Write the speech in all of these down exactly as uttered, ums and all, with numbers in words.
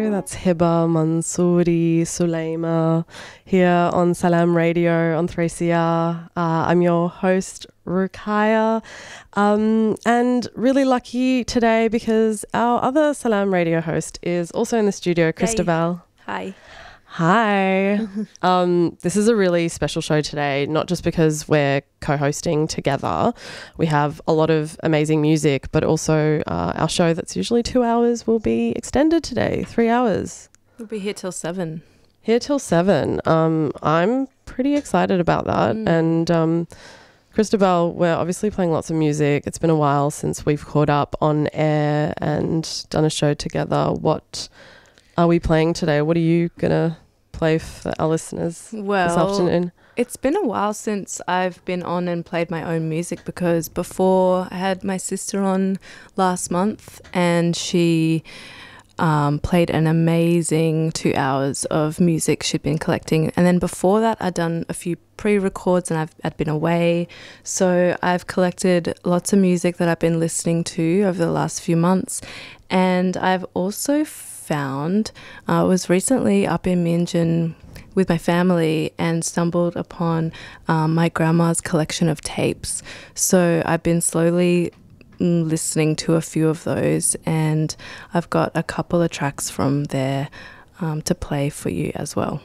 That's Hiba Mansouri Suleima here on Salam Radio on three C R. Uh, I'm your host, Rukaya, um, and really lucky today because our other Salam Radio host is also in the studio, Christabel. Hi. Hi. um, this is a really special show today, not just because we're co-hosting together. We have a lot of amazing music, but also uh, our show that's usually two hours will be extended today, three hours. We'll be here till seven. Here till seven. Um, I'm pretty excited about that. Mm. And um, Christabel, we're obviously playing lots of music. It's been a while since we've caught up on air and done a show together. What are we playing today? What are you going to play for our listeners well, this afternoon? It's been a while since I've been on and played my own music because before I had my sister on last month and she um, played an amazing two hours of music she'd been collecting. And then before that, I'd done a few pre-records and I've I'd been away. So I've collected lots of music that I've been listening to over the last few months. And I've also found, uh, I was recently up in Mianjin with my family and stumbled upon um, my grandma's collection of tapes. So I've been slowly listening to a few of those and I've got a couple of tracks from there um, to play for you as well.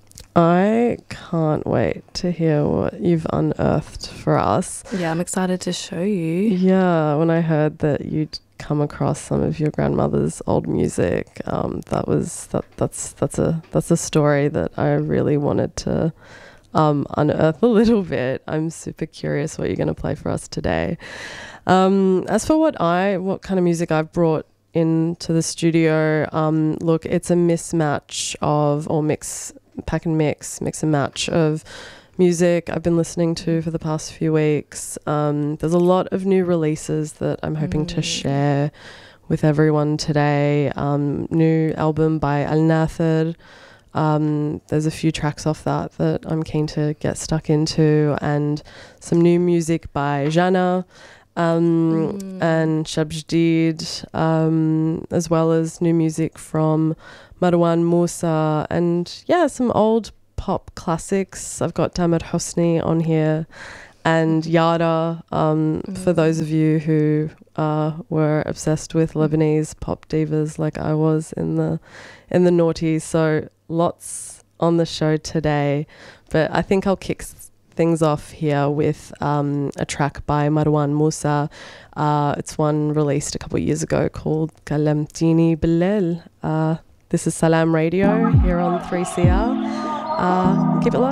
I can't wait to hear what you've unearthed for us. Yeah, I'm excited to show you. Yeah, when I heard that you'd come across some of your grandmother's old music, um, that was that that's that's a that's a story that I really wanted to um, unearth a little bit. I'm super curious what you're going to play for us today. Um, as for what I what kind of music I've brought into the studio, um, look, it's a mismatch of or mix. pack and mix, mix and match of music I've been listening to for the past few weeks. Um, there's a lot of new releases that I'm hoping mm. to share with everyone today. Um, new album by Al Nathir. Um, there's a few tracks off that that I'm keen to get stuck into, and some new music by Jana um, mm. and Shab Jadid, um, as well as new music from Marwan Musa, and yeah, some old pop classics. I've got Tamer Hosni on here and Yara, um, mm. for those of you who uh, were obsessed with Lebanese pop divas like I was in the in the noughties. So lots on the show today, but I think I'll kick things off here with um, a track by Marwan Musa. Uh, it's one released a couple of years ago called Kalamtini Bilal. Uh, This is Salam Radio here on three C R. Uh, keep it low.